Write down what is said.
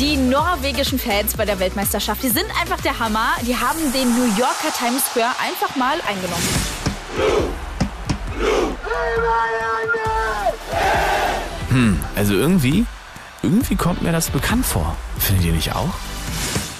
Die norwegischen Fans bei der Weltmeisterschaft, die sind einfach der Hammer. Die haben den New Yorker Times Square einfach mal eingenommen. Also irgendwie kommt mir das bekannt vor. Findet ihr nicht auch?